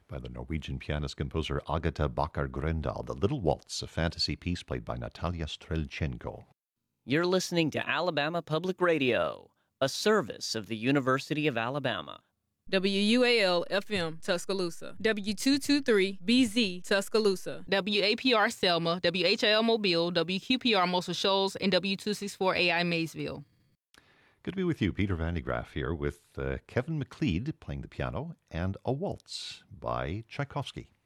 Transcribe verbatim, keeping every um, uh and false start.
by the Norwegian pianist-composer Agatha Bakker-Grøndal, The Little Waltz, a fantasy piece played by Natalia Strelchenko. You're listening to Alabama Public Radio, a service of the University of Alabama. W U A L F M Tuscaloosa, W two twenty-three B Z Tuscaloosa, W A P R Selma, W H I L Mobile, W Q P R Muscle Shoals, and W two sixty-four A I Maysville. Good to be with you. Peter Van de Graaff here with uh, Kevin MacLeod playing the piano and a waltz by Tchaikovsky.